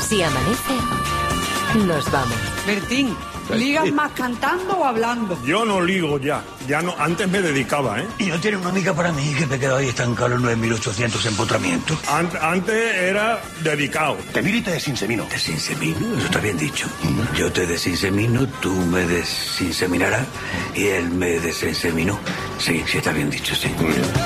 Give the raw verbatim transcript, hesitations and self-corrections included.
Si amanece, nos vamos. Bertín, ¿ligas más cantando o hablando? Yo no ligo ya. Ya no, antes me dedicaba, ¿eh? ¿Y no tiene una amiga para mí que me quedo ahí estancado en los nueve mil ochocientos empotramientos? Ant- antes era dedicado. Te miro y te desinsemino. ¿Te desinsemino? Eso está bien dicho. Yo te desinsemino, tú me desinseminarás y él me desinseminó. Sí, sí está bien dicho, sí.